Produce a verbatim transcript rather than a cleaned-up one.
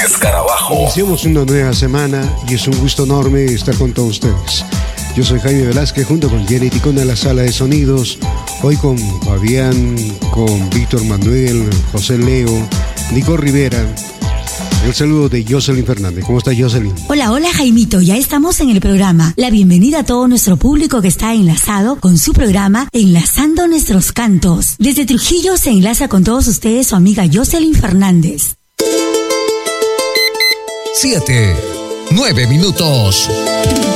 Escarabajo. Iniciamos una nueva semana y es un gusto enorme estar con todos ustedes. Yo soy Jaime Velázquez junto con Jenny Ticona en la sala de sonidos. Hoy con Fabián, con Víctor Manuel, José Leo, Nico Rivera. El saludo de Jocelyn Fernández. ¿Cómo está, Jocelyn? Hola, hola, Jaimito. Ya estamos en el programa. La bienvenida a todo nuestro público que está enlazado con su programa Enlazando Nuestros Cantos. Desde Trujillo se enlaza con todos ustedes su amiga Jocelyn Fernández. Siete, nueve minutos.